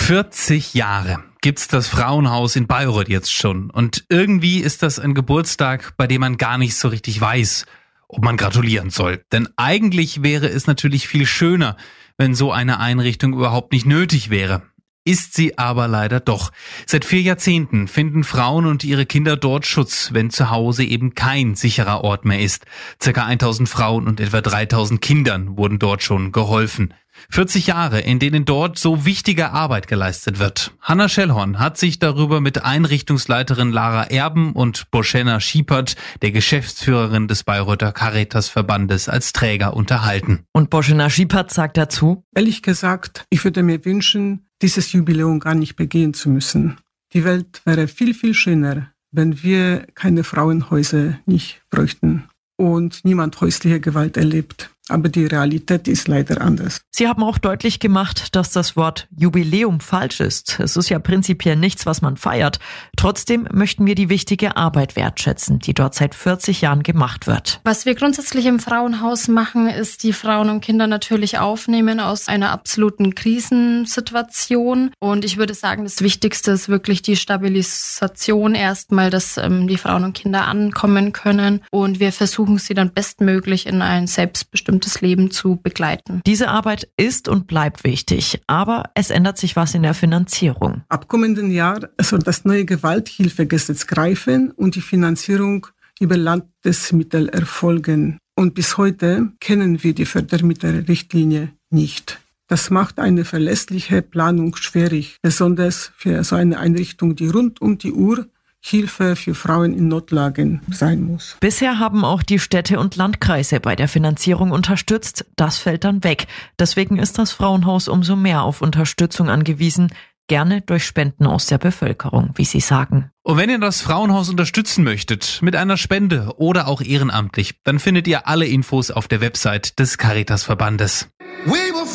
40 Jahre gibt's das Frauenhaus in Bayreuth jetzt schon. Und irgendwie ist das ein Geburtstag, bei dem man gar nicht so richtig weiß, ob man gratulieren soll. Denn eigentlich wäre es natürlich viel schöner, wenn so eine Einrichtung überhaupt nicht nötig wäre. Ist sie aber leider doch. Seit 4 Jahrzehnten finden Frauen und ihre Kinder dort Schutz, wenn zu Hause eben kein sicherer Ort mehr ist. Circa 1000 Frauen und etwa 3000 Kindern wurden dort schon geholfen. 40 Jahre, in denen dort so wichtige Arbeit geleistet wird. Hanna Schellhorn hat sich darüber mit Einrichtungsleiterin Lara Erben und Boschenna Schiepert, der Geschäftsführerin des Bayreuther Caritasverbandes, als Träger unterhalten. Und Boschenna Schiepert sagt dazu: Ehrlich gesagt, ich würde mir wünschen, dieses Jubiläum gar nicht begehen zu müssen. Die Welt wäre viel, viel schöner, wenn wir keine Frauenhäuser nicht bräuchten und niemand häusliche Gewalt erlebt. Aber die Realität ist leider anders. Sie haben auch deutlich gemacht, dass das Wort Jubiläum falsch ist. Es ist ja prinzipiell nichts, was man feiert. Trotzdem möchten wir die wichtige Arbeit wertschätzen, die dort seit 40 Jahren gemacht wird. Was wir grundsätzlich im Frauenhaus machen, ist die Frauen und Kinder natürlich aufnehmen aus einer absoluten Krisensituation. Und ich würde sagen, das Wichtigste ist wirklich die Stabilisation erstmal, dass die Frauen und Kinder ankommen können. Und wir versuchen sie dann bestmöglich in ein selbstbestimmtes Leben zu begleiten. Diese Arbeit ist und bleibt wichtig, aber es ändert sich was in der Finanzierung. Ab kommenden Jahr soll das neue Gewalthilfegesetz greifen und die Finanzierung über Landesmittel erfolgen. Und bis heute kennen wir die Fördermittelrichtlinie nicht. Das macht eine verlässliche Planung schwierig, besonders für so eine Einrichtung, die rund um die Uhr Hilfe für Frauen in Notlagen sein muss. Bisher haben auch die Städte und Landkreise bei der Finanzierung unterstützt. Das fällt dann weg. Deswegen ist das Frauenhaus umso mehr auf Unterstützung angewiesen, gerne durch Spenden aus der Bevölkerung, wie sie sagen. Und wenn ihr das Frauenhaus unterstützen möchtet, mit einer Spende oder auch ehrenamtlich, dann findet ihr alle Infos auf der Website des Caritasverbandes.